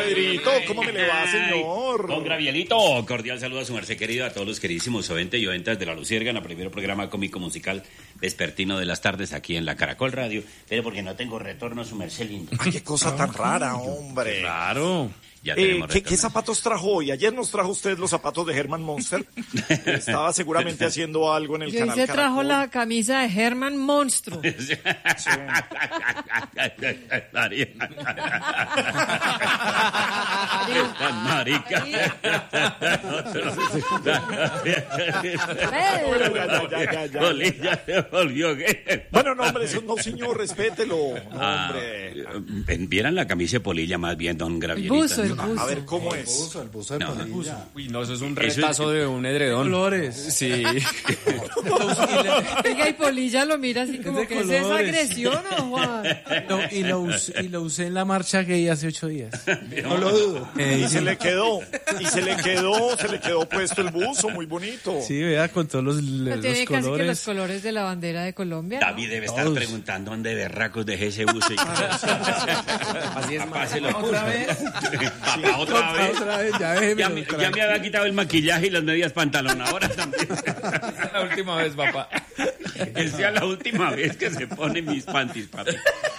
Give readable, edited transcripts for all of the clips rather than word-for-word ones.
Pedrito, ¿cómo me le va, señor? Don Gravielito, cordial saludo a su merced querido, a todos los queridísimos oyentes y oyentas de La Luciérnaga, el primer programa cómico musical vespertino de las tardes aquí en la Caracol Radio. Pero porque no tengo retorno, su merced lindo. Ay, qué cosa tan rara, hombre. Claro. Ya ¿Qué zapatos trajo hoy? Ayer nos trajo usted los zapatos de Herman Monster. Estaba seguramente haciendo algo en el canal Yo Caracol. trajo la camisa de Herman Monstruo. Sí. Marica. Ya. Bolilla se volvió gay. Bueno, no, hombre, eso no, señor, respételo. No, hombre. Vieran la camisa de Polilla más bien, don Gravielita. El buzo. A ver, ¿cómo es? El buzo de Polilla. Uy, no, eso es un retazo de un edredón. Colores. Sí. Oiga, y Polilla lo mira así como de que es esa colores. agresión, ¿o Juan? Y lo usé en la marcha gay hace 8 días. No lo dudo. Y se le quedó puesto el buzo, muy bonito. Sí, vea, con todos los No tiene casi que los colores. colores de la bandera de Colombia, ¿no? David debe estar Todos. preguntando dónde berracos dejé ese buzo. Así es, Papá se lo puso. ¿Otra vez? Papá, otra vez. Otra vez, ya déjeme. Ya me había quitado el maquillaje y las medias pantalón. Ahora también. la última vez, papá. Que sea la última vez que se pone mis panties, papi.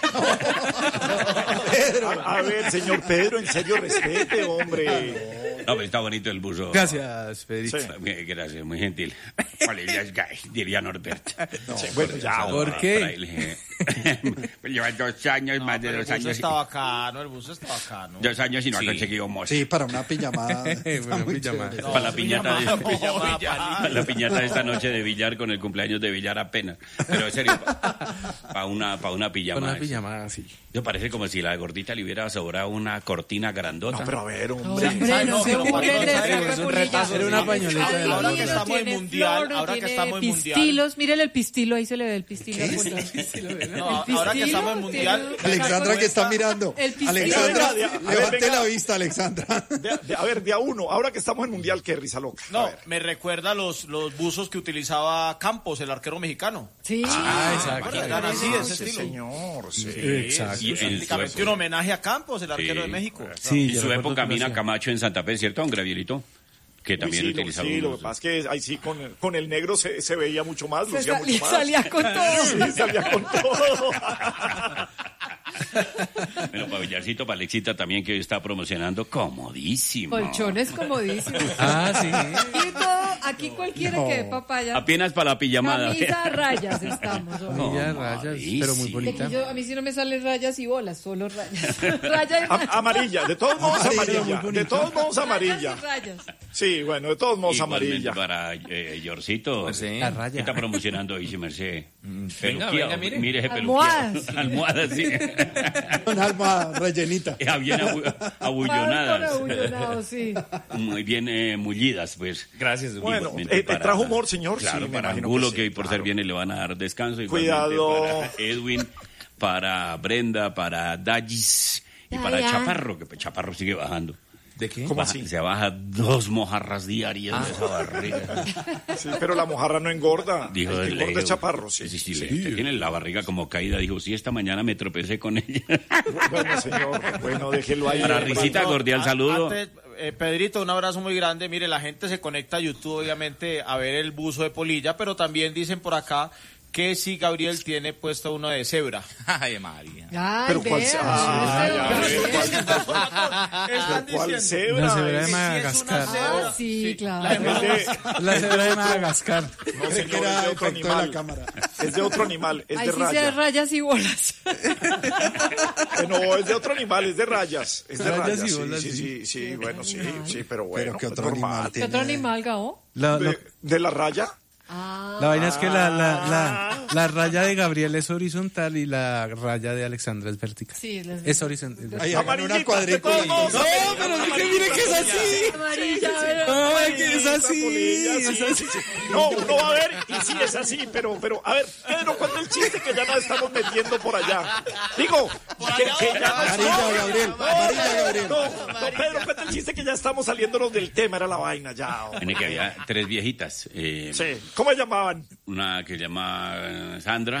A ver, señor Pedro, en serio, respete, hombre. No, pero está bonito el buzo. Gracias, Pedrito. Sí. Gracias, muy gentil. Polilla es gay, diría Norbert. Bueno, ya. ¿Por qué? Por ahí le dije, lleva 2 años, más de 2 años. El buzo está bacano. 2 años y no ha conseguido moza. Sí, para una pijamada. Bueno, pijamada. chévere. Para la piñata Pijamada, para la piñata de esta noche de billar con el cumpleaños de billar apenas. Pero en serio, para una pijama. Una pijamada, sí. Yo parece como si la gordita le hubiera sobrado una cortina grandota. No, pero a ver, No, hombre. hombre, no se burlen de es un retazo. Era una pañoleta de la Ahora que Tiene estamos en tiene mundial, flor, ahora que tiene estamos en mundial. pistilos, mírele el pistilo, ahí se le ve el pistilo. No, ahora que estamos en mundial. Alexandra, que está mirando. El pistilo. Alexandra, A ver, levante venga. la vista, Alexandra. A ver, de a uno. Ahora que estamos en mundial, qué risa loca. A No, ver. me recuerda los buzos que utilizaba Campos, el arquero mexicano. Sí. exacto. Eran así, de ese Sí, estilo. señor, sí. Exacto. Y en su Prácticamente un homenaje a Campos, el arquero de México. Sí, En yo su recuerdo época, que lo Mina hacía. Camacho en Santa Fe, ¿cierto, don Gravielito? Que también Sí, utilizaba sí, lo que unos- pasa es que ahí sí con el negro se veía mucho más, Se lucía mucho más. salía con todo. Sí, salía con todo. Bueno, para Villarcito, para Alexita también, que hoy está promocionando comodísimo. Colchones comodísimos. Ah, sí. Aquí todo, aquí cualquiera que dé papaya. Apenas para la pijamada. Camisa a rayas estamos. hombre. Camilla de rayas, pero muy De bonita. que a mí sí no me salen rayas y bolas, solo rayas. Raya y rayas. Amarilla, de todos modos amarilla. De todos modos amarilla. Rayas y rayas. Sí, bueno, de todos modos Igualmente amarilla. para Yorcito. Sí. La ¿Qué raya. está promocionando hoy, si merced? Venga, Peluquía, mire. mire ese Almohadas. peluquía. Almohadas, sí. Una alma rellenita. Bien abullonadas. Abullonado, sí. Muy bien mullidas, pues. Gracias. Bueno, Igualmente ¿trajo humor, señor? Claro, Sí, me para imagino Angulo, que que sí, hoy por claro. ser viernes le van a dar descanso. Cuidado. Igualmente para Edwin, para Brenda, para Dallis y para Ya. Chaparro, que Chaparro sigue bajando. ¿De qué? ¿Cómo Baja- así? Se baja 2 mojarras diarias de esa barriga. Sí, pero la mojarra no engorda. Dijo El que el engorda es Leo. chaparro, sí. Sí, tiene la barriga como caída. Dijo, sí, esta mañana me tropecé con ella. Bueno, señor, bueno, déjelo ahí. Para Risita, cordial saludo. Antes, Pedrito, un abrazo muy grande. Mire, la gente se conecta a YouTube, obviamente, a ver el buzo de Polilla, pero también dicen por acá que sí, Gabriel tiene puesto uno de cebra. Ay, María. Ay, Pero ¿cuál vea, se- Ay, este a ver, hombre ¿cuál- Están ¿Cuál diciendo cebra? La cebra de Es- Madagascar. Ah, sí, claro. es de- La cebra de Madagascar. No, Cree señor, que es era de otro efecto de la animal. cámara. Es de otro animal, es Ahí de sí se raya. rayas y bolas. No, es de otro animal, es de rayas. Es de Rayas rayas, y bolas, sí, bueno, sí, pero bueno. Pero ¿qué otro normal. animal ¿Qué tiene? otro animal, Gabo? ¿De la raya? La vaina es que la raya de Gabriel es horizontal y la raya de Alexandra es vertical. Sí, Es horizontal. Ahí hagan una cuadrícula. de todos modos, pero es que mire que es así. Amarilla, Ay, que es así. Polilla, sí, Es así. sí. No, uno va a ver y sí es así, pero, a ver, Pedro, cuenta el chiste que ya nos estamos metiendo por allá. Digo, que ya no Amarilla, Gabriel. Amarilla, Gabriel. No, Pedro, cuenta el chiste que ya estamos saliéndonos del tema, era la vaina ya. Tiene que había 3 viejitas. Sí, ¿cómo llamaban? Una que se llama Sandra,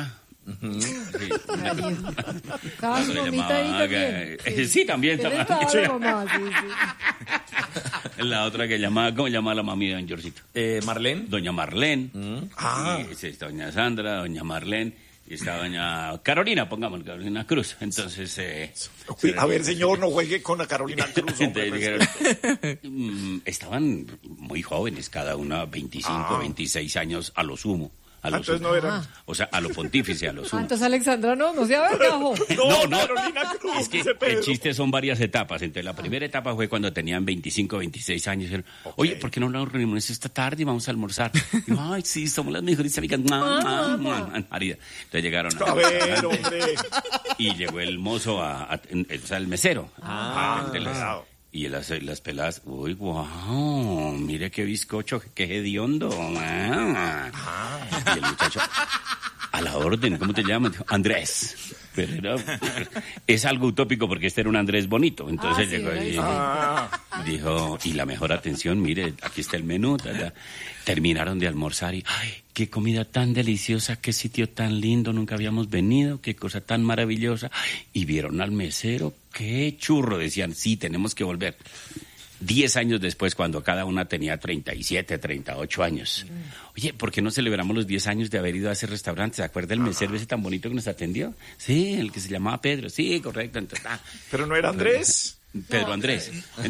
Sí. Estaba su Se mamita ahí llamaba, también. sí, también. ¿Qué le estaba la mamá? Sí. La otra que llamaba, ¿cómo llamaba la mami de don Georgito? Marlene. Doña Marlene. Ah. Y está doña Sandra, doña Marlene. Y está doña Carolina, pongamos, Carolina Cruz. Entonces... Uy, a ver, señor, no juegue con la Carolina Cruz. Hombre, entonces dijeron, estaban muy jóvenes, cada una 25, 26 años a lo sumo. A lo entonces sumo. no eran. O sea, a lo pontífice, a lo sumo. Entonces Alexandra no se avergajo. No. Carolina Cruz, Es que dice Pedro. el chiste son varias etapas. Entonces, la primera etapa fue cuando tenían 25, 26 años. Dijeron, oye, ¿por qué no nos reunimos esta tarde y vamos a almorzar? Y yo, ay, sí, somos las mejores amigas. María. Entonces llegaron A ver, hombre. y llegó el mozo, o sea, el mesero. claro. Y las peladas, uy, wow, mire qué bizcocho, qué hediondo. Y el muchacho, a la orden, ¿cómo te llamas? Andrés. Pero es algo utópico porque este era un Andrés bonito. Entonces sí, llegó y dijo, y la mejor atención, mire, aquí está el menú. Terminaron de almorzar y, ay, qué comida tan deliciosa, qué sitio tan lindo, nunca habíamos venido, qué cosa tan maravillosa. Y vieron al mesero, qué churro, decían, sí, tenemos que volver. 10 años después, cuando cada una tenía 37, 38 años. Oye, ¿por qué no celebramos los 10 años de haber ido a ese restaurante? ¿Se acuerda el mesero ese tan bonito que nos atendió? Sí, el que se llamaba Pedro. Sí, correcto. Entonces, Pero no era Andrés. Pedro Andrés.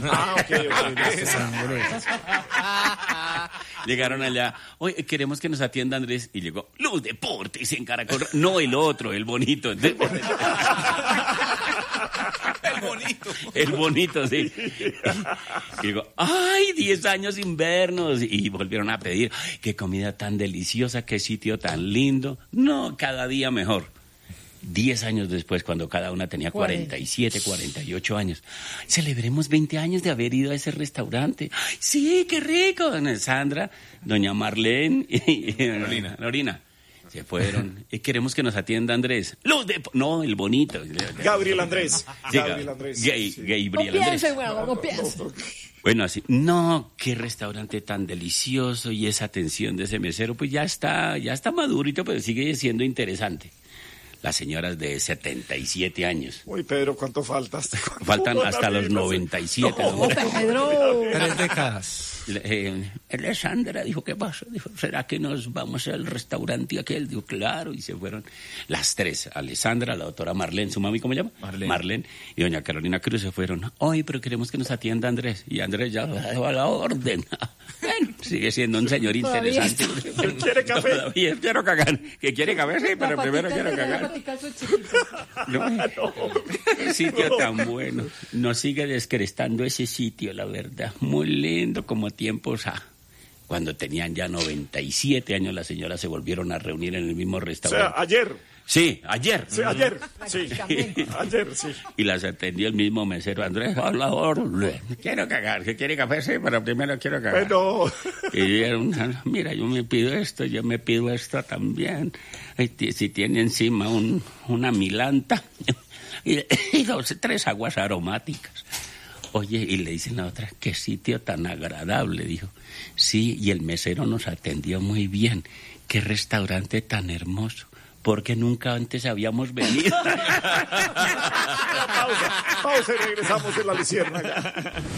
Llegaron allá, oye, queremos que nos atienda Andrés. Y llegó, Los Deportes en Caracol. No el otro, el bonito. El bonito, sí. Y digo, ay, 10 años sin vernos. Y volvieron a pedir, ay, qué comida tan deliciosa, qué sitio tan lindo. No, cada día mejor. 10 años después, cuando cada una tenía 47, 48 años. Celebremos 20 años de haber ido a ese restaurante. Ay, sí, qué rico. Doña Sandra, doña Marlene y Lorina. Se fueron. Y queremos que nos atienda Andrés. No, el bonito. Gabriel Andrés. Sí, Gabriel Andrés. Gabriel No Andrés. piense, bueno, no piense. Bueno, así, no, qué restaurante tan delicioso y esa atención de ese mesero, pues ya está madurito, pero sigue siendo interesante. Las señoras de 77 años. Uy, Pedro, ¿cuánto faltas? Faltan hasta los 97. ¿no? Pedro. 3 décadas. Alessandra dijo, ¿qué pasa? Dijo, ¿será que nos vamos al restaurante aquel? Dijo, claro, y se fueron las tres. Alessandra, la doctora Marlene, ¿su mami cómo se llama? Marlene. Y doña Carolina Cruz se fueron. Ay, pero queremos que nos atienda Andrés. Y Andrés ya lo dejó a la orden. Bueno, sigue siendo un señor interesante. ¿Quiere café? Todavía quiero cagar. ¿Que quiere café? Sí, pero primero quiero cagar. Qué sitio tan bueno. Nos sigue descrestando ese sitio, la verdad. Muy lindo, como tiempos cuando tenían ya 97 años, las señoras se volvieron a reunir en el mismo O restaurante. sea, ayer. Sí, ayer. Sí, ayer. Sí. Ayer, sí. Y las atendió el mismo mesero, Andrés, a la orden. Quiero cagar, ¿que quiere café? Sí, pero primero quiero cagar. Bueno. Y dijeron, mira, yo me pido esto también. Si tiene encima una milanta y 3 aguas aromáticas. Oye, y le dicen a otra, qué sitio tan agradable, dijo. Sí, y el mesero nos atendió muy bien. Qué restaurante tan hermoso. Porque nunca antes habíamos venido. Pausa y regresamos en La Luciérnaga.